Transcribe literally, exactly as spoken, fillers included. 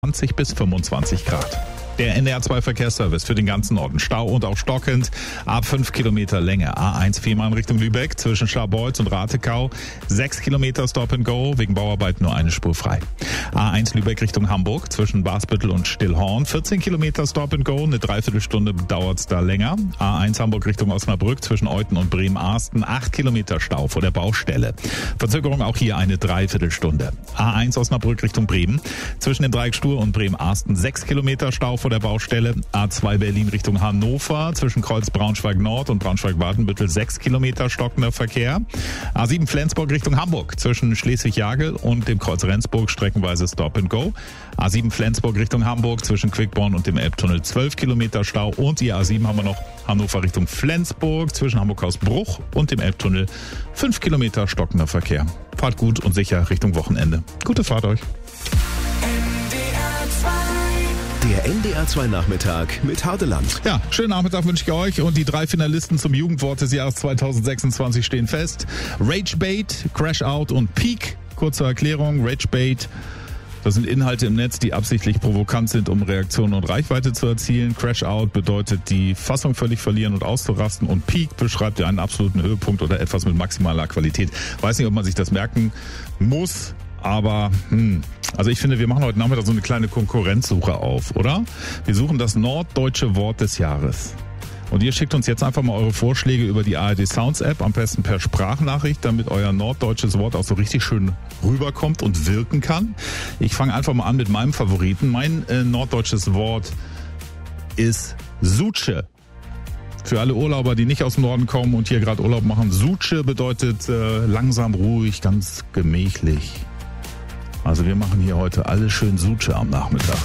zwanzig bis fünfundzwanzig Grad. Der N D R zwei Verkehrsservice für den ganzen Norden. Stau und auch stockend ab fünf Kilometer Länge. A eins Fehmarn Richtung Lübeck zwischen Scharbeutz und Ratekau. sechs Kilometer Stop and Go, wegen Bauarbeit nur eine Spur frei. A eins Lübeck Richtung Hamburg zwischen Basbüttel und Stillhorn. vierzehn Kilometer Stop and Go, eine Dreiviertelstunde dauert's da länger. A eins Hamburg Richtung Osnabrück zwischen Euthen und Bremen-Arsten. acht Kilometer Stau vor der Baustelle. Verzögerung auch hier eine Dreiviertelstunde. A eins Osnabrück Richtung Bremen zwischen dem Dreieck Stur und Bremen-Arsten. sechs Kilometer Stau vor der Baustelle. A zwei Berlin Richtung Hannover zwischen Kreuz Braunschweig Nord und Braunschweig-Watenbüttel sechs Kilometer stockender Verkehr. A sieben Flensburg Richtung Hamburg zwischen Schleswig-Jagel und dem Kreuz Rendsburg streckenweise Stop and Go. A sieben Flensburg Richtung Hamburg zwischen Quickborn und dem Elbtunnel zwölf Kilometer Stau. Und die A sieben haben wir noch Hannover Richtung Flensburg zwischen Hamburg-Hausbruch und dem Elbtunnel fünf Kilometer stockender Verkehr. Fahrt gut und sicher Richtung Wochenende. Gute Fahrt euch. Der N D R zwei Nachmittag mit Hardeland. Ja, schönen Nachmittag wünsche ich euch und die drei Finalisten zum Jugendwort des Jahres zweitausendsechsundzwanzig stehen fest. Ragebait, Crashout und Peak. Kurze Erklärung, Ragebait, das sind Inhalte im Netz, die absichtlich provokant sind, um Reaktionen und Reichweite zu erzielen. Crashout bedeutet die Fassung völlig verlieren und auszurasten und Peak beschreibt ja einen absoluten Höhepunkt oder etwas mit maximaler Qualität. Weiß nicht, ob man sich das merken muss. Aber, hm, also ich finde, wir machen heute Nachmittag so eine kleine Konkurrenzsuche auf, oder? Wir suchen das norddeutsche Wort des Jahres. Und ihr schickt uns jetzt einfach mal eure Vorschläge über die A R D Sounds App, am besten per Sprachnachricht, damit euer norddeutsches Wort auch so richtig schön rüberkommt und wirken kann. Ich fange einfach mal an mit meinem Favoriten. Mein äh, norddeutsches Wort ist Sutsche. Für alle Urlauber, die nicht aus dem Norden kommen und hier gerade Urlaub machen, Sutsche bedeutet äh, langsam, ruhig, ganz gemächlich. Also wir machen hier heute alle schön Sutsche am Nachmittag.